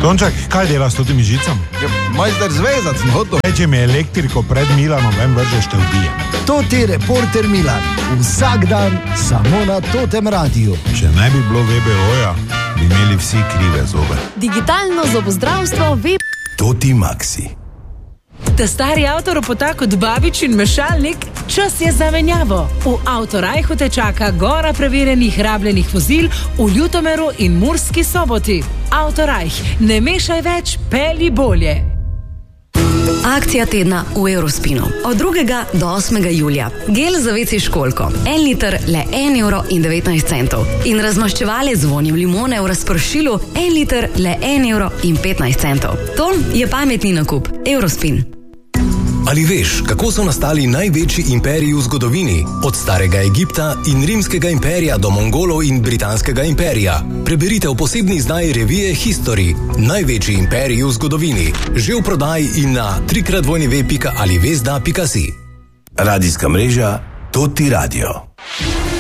Tonček, kaj delaš s temi žicami? Ja, majster zvezac, hoto. Če mi elektriko pred Milanom ven vržeš, te ubijem. To ti reporter Milan. Vsak dan samo na Totem radiju. Če ne bi bilo VBO-ja, bi imeli vsi krive zobe. Digitalno zobozdravstvo Toti Maxi. Ta stari avtoropota kot babič in mešalnik, čas je za menjavo. V Avtorajhu te čaka gora preverjenih rabljenih vozil v Ljutomeru in Murski Soboti. Avtorajh, ne mešaj več, pelji bolje. Akcija tedna v Eurospinu. Od 2. do 8. julija. Gel za WC školjko. 1 liter le 1,19 €. In razmaščevalec z vonjem limone v razpršilu 1 liter le 1,15 €. To je pametni nakup. Eurospin. Ali veš, kako so nastali največji imperiji v zgodovini? Od starega Egipta in rimskega imperija do Mongolov in britanskega imperija. Preberite v posebni izdaji revije History. Največji imperiji v zgodovini. Že v prodaji in na www.alivesda.si. Radijska mreža Toti Radio.